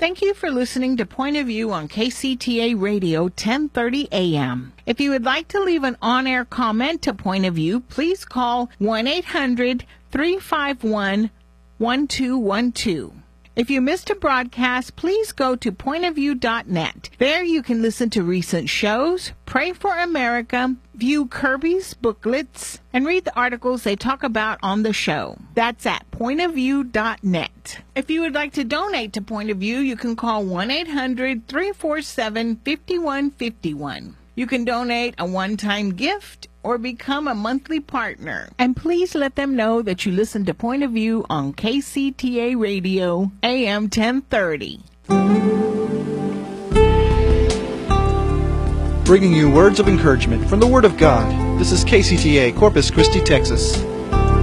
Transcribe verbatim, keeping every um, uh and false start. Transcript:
Thank you for listening to Point of View on K C T A Radio ten thirty A M. If you would like to leave an on-air comment to Point of View, please call one eight hundred three five one one two one two. If you missed a broadcast, please go to point of view dot net. There you can listen to recent shows, pray for America, view Kirby's booklets, and read the articles they talk about on the show. That's at point of view dot net. If you would like to donate to Point of View, you can call one eight hundred three four seven five one five one. You can donate a one-time gift or become a monthly partner. And please let them know that you listen to Point of View on K C T A Radio, A M ten thirty. Bringing you words of encouragement from the Word of God. This is K C T A, Corpus Christi, Texas.